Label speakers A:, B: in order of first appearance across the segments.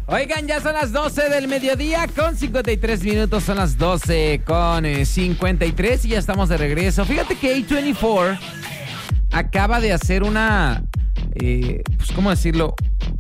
A: Oigan, ya son las 12 del mediodía con 53 minutos, son las 12 con 53 y ya estamos de regreso. Fíjate que A24 acaba de hacer una, pues, ¿cómo decirlo?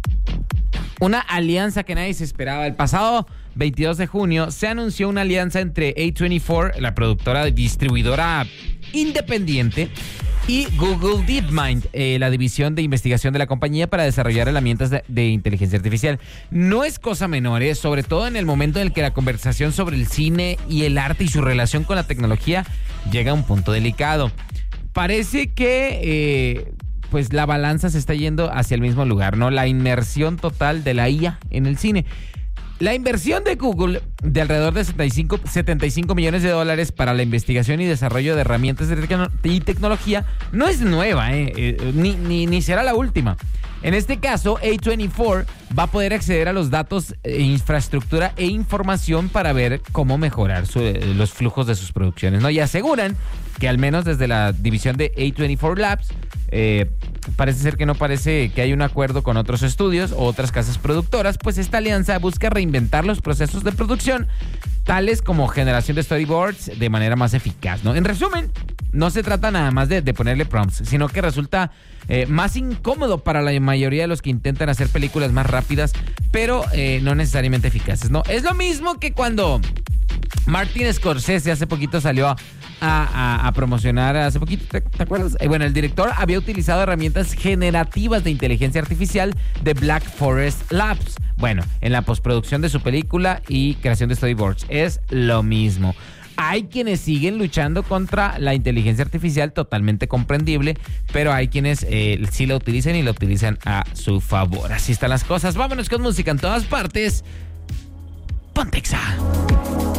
A: Una alianza que nadie se esperaba. El pasado 22 de junio se anunció una alianza entre A24, la productora distribuidora independiente, y Google DeepMind, la división de investigación de la compañía para desarrollar herramientas de inteligencia artificial. No es cosa menor, sobre todo en el momento en el que la conversación sobre el cine y el arte y su relación con la tecnología llega a un punto delicado. Parece que pues la balanza se está yendo hacia el mismo lugar, ¿no? La inmersión total de la IA en el cine. La inversión de Google de alrededor de 75 millones de dólares para la investigación y desarrollo de herramientas y tecnología no es nueva, ni será la última. En este caso, A24 va a poder acceder a los datos, infraestructura e información para ver cómo mejorar los flujos de sus producciones, ¿no? Y aseguran que al menos desde la división de A24 Labs, parece ser que no parece que hay un acuerdo con otros estudios o otras casas productoras, pues esta alianza busca reinventar los procesos de producción, tales como generación de storyboards de manera más eficaz, ¿no? En resumen, no se trata nada más de ponerle prompts, sino que resulta más incómodo para la mayoría de los que intentan hacer películas más rápidas, pero no necesariamente eficaces, ¿no? Es lo mismo que cuando Martin Scorsese hace poquito salió a promocionar, hace poquito, ¿te acuerdas? Bueno, el director había utilizado herramientas generativas de inteligencia artificial de Black Forest Labs. Bueno, en la postproducción de su película y creación de storyboards. Es lo mismo. Hay quienes siguen luchando contra la inteligencia artificial, totalmente comprendible, pero hay quienes sí la utilizan y la utilizan a su favor. Así están las cosas. Vámonos con música en todas partes. Ponte Exa.